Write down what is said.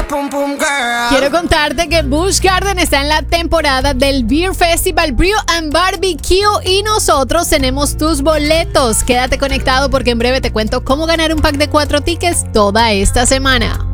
pum pum girl. Quiero contarte que Busch Garden está en la temporada del Beer Festival Brew and Barbecue y nosotros tenemos tus boletos. Quédate conectado porque en breve te cuento cómo ganar un pack de 4 tickets toda esta semana.